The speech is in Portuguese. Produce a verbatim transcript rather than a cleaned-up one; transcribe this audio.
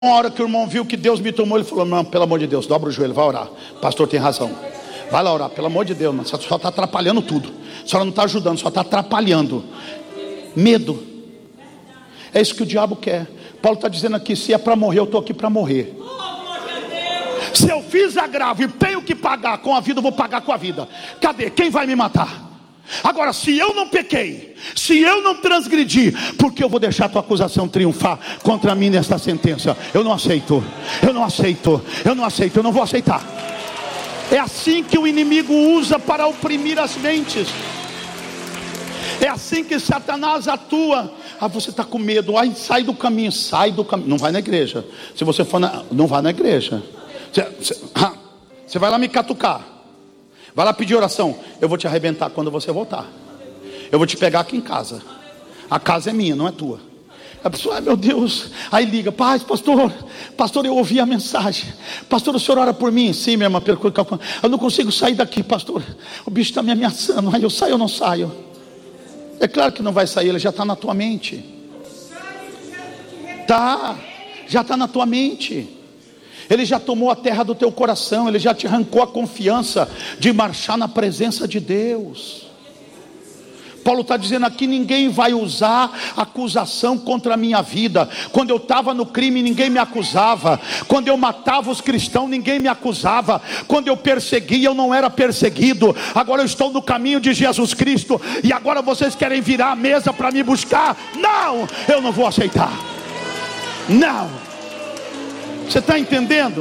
Uma hora que o irmão viu que Deus me tomou, ele falou: não, pelo amor de Deus, dobra o joelho, vai orar. O pastor tem razão. Vai lá orar, pelo amor de Deus, você só está atrapalhando tudo. Só não está ajudando, só está atrapalhando. Medo. É isso que o diabo quer. Paulo está dizendo aqui: se é para morrer, eu estou aqui para morrer. Se eu fiz agravo e tenho que pagar com a vida, eu vou pagar com a vida. Cadê? Quem vai me matar? Agora, se eu não pequei, se eu não transgredi, por que eu vou deixar a tua acusação triunfar contra mim nesta sentença? Eu não aceito, eu não aceito, eu não aceito, eu não vou aceitar. É assim que o inimigo usa para oprimir as mentes. É assim que Satanás atua. Ah, você está com medo, ai, sai do caminho, sai do caminho. Não vai na igreja. Se você for na, não vai na igreja. Você, você, ah, você vai lá me catucar, vai lá pedir oração. Eu vou te arrebentar quando você voltar. Eu vou te pegar aqui em casa. A casa é minha, não é tua. A pessoa, ai meu Deus. Aí liga: paz, pastor, pastor, eu ouvi a mensagem. Pastor, o senhor ora por mim? Sim, minha irmã, eu não consigo sair daqui, pastor. O bicho está me ameaçando. Aí eu saio ou não saio? É claro que não vai sair, ele já está na tua mente. Tá, já está na tua mente. Ele já tomou a terra do teu coração. Ele já te arrancou a confiança de marchar na presença de Deus. Paulo está dizendo aqui: ninguém vai usar acusação contra a minha vida. Quando eu estava no crime, ninguém me acusava. Quando eu matava os cristãos, ninguém me acusava. Quando eu perseguia, eu não era perseguido. Agora eu estou no caminho de Jesus Cristo, e agora vocês querem virar a mesa para me buscar? Não, eu não vou aceitar. Não. Você está entendendo?